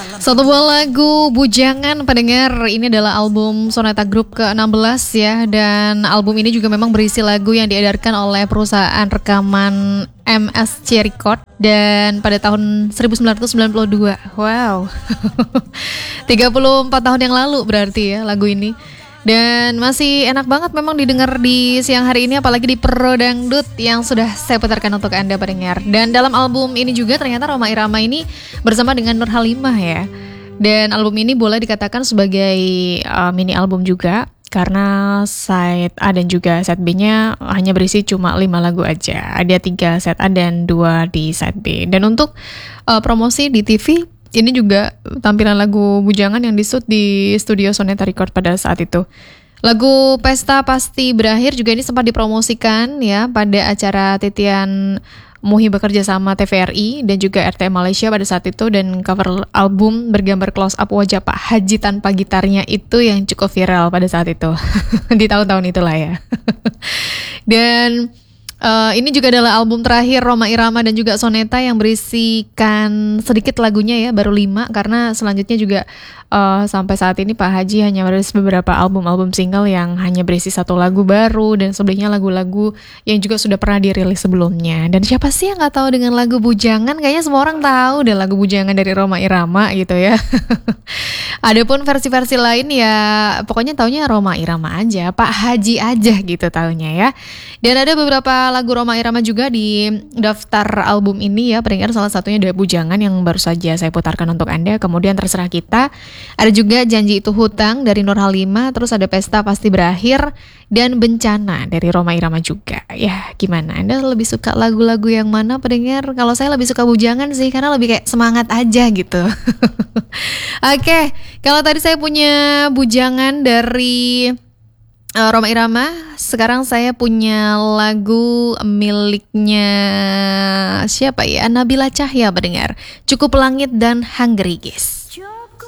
Satu buah lagu Bujangan pendengar, ini adalah album Sonata Group ke-16 ya. Dan album ini juga memang berisi lagu yang diedarkan oleh perusahaan rekaman MSC Record. Dan pada tahun 1992, wow 34 tahun yang lalu berarti ya lagu ini. Dan masih enak banget memang didengar di siang hari ini, apalagi di Pro Dangdut yang sudah saya putarkan untuk Anda pendengar. Dan dalam album ini juga ternyata Rhoma Irama ini bersama dengan Nur Halimah ya. Dan album ini boleh dikatakan sebagai mini album juga, karena side A dan juga side B-nya hanya berisi cuma 5 lagu aja. Ada 3 side A dan 2 di side B. Dan untuk promosi di TV, ini juga tampilan lagu Bujangan yang disut di studio Sonata Record pada saat itu. Lagu Pesta Pasti Berakhir juga ini sempat dipromosikan ya pada acara titian Muhi bekerja sama TVRI dan juga RT Malaysia pada saat itu. Dan cover album bergambar close up wajah Pak Haji tanpa gitarnya itu yang cukup viral pada saat itu. Di tahun-tahun itulah ya. Dan ini juga adalah album terakhir Rhoma Irama dan juga Soneta yang berisikan sedikit lagunya ya, baru 5, karena selanjutnya juga sampai saat ini Pak Haji hanya merilis beberapa album single yang hanya berisi 1 lagu baru, dan sebelumnya lagu-lagu yang juga sudah pernah dirilis sebelumnya. Dan siapa sih yang gak tahu dengan lagu Bujangan? Kayaknya semua orang tahu deh lagu Bujangan dari Rhoma Irama gitu ya. Adapun versi-versi lain ya pokoknya taunya Rhoma Irama aja, Pak Haji aja gitu taunya ya. Dan ada beberapa lagu Rhoma Irama juga di daftar album ini ya pendengar, salah satunya ada Bujangan yang baru saja saya putarkan untuk Anda. Kemudian Terserah Kita, ada juga Janji Itu Hutang dari Nur Halimah, terus ada Pesta Pasti Berakhir, dan Bencana dari Rhoma Irama juga. Ya gimana, Anda lebih suka lagu-lagu yang mana pendengar? Kalau saya lebih suka Bujangan sih, karena lebih kayak semangat aja gitu. Oke, kalau tadi saya punya Bujangan dari Rhoma Irama, sekarang saya punya lagu miliknya siapa ya? Nabila Cahya pendengar, Cukup Langit dan Hanggerigis.